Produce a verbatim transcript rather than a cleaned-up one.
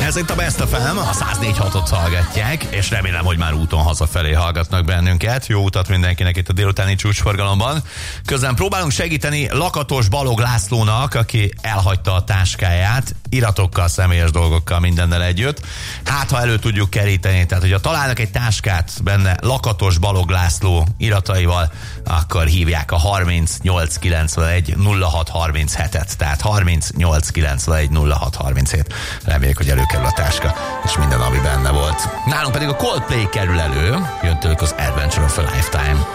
Ez itt a Best ef em, a száz négy hatot hallgatják, és remélem, hogy már úton hazafelé hallgatnak bennünket. Jó utat mindenkinek itt a délutáni csúcsforgalomban. Közben próbálunk segíteni Lakatos Balog Lászlónak, aki elhagyta a táskáját, iratokkal, személyes dolgokkal, mindennel együtt. Hát, ha elő tudjuk keríteni, tehát hogyha találnak egy táskát benne Lakatos Balog László irataival, akkor hívják a harmincnyolc kilencvenegy nulla hat harminchetet, tehát harmincnyolc kilencvenegy nulla hat harminchét. Reméljük, hogy előkerül a táska, és minden, ami benne volt. Nálunk pedig a Coldplay kerül elő, jön tőlük az Adventure of a Lifetime.